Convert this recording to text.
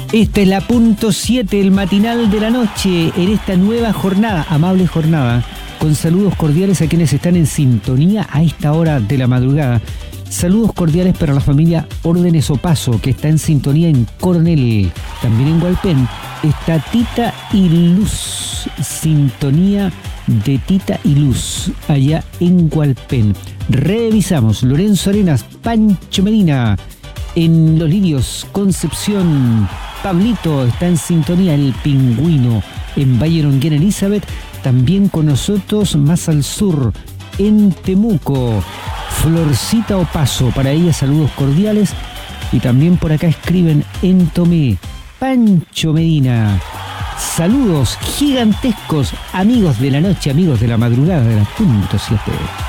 Esta es la punto 7, el matinal de la noche, en esta nueva jornada, amable jornada, con saludos cordiales a quienes están en sintonía a esta hora de la madrugada. Saludos cordiales para la familia Órdenes Opaso, que está en sintonía en Coronel. También en Hualpén está Tita y Luz, sintonía de Tita y Luz, allá en Hualpén. Revisamos Lorenzo Arenas, Pancho Medina, en Los Lirios, Concepción. Pablito está en sintonía, el Pingüino, en Valle Longuén, Elizabeth. También con nosotros más al sur, en Temuco, Florcita Opaso, para ella saludos cordiales. Y también por acá escriben en Tomé, Pancho Medina. Saludos gigantescos, amigos de la noche, amigos de la madrugada de la punto 7.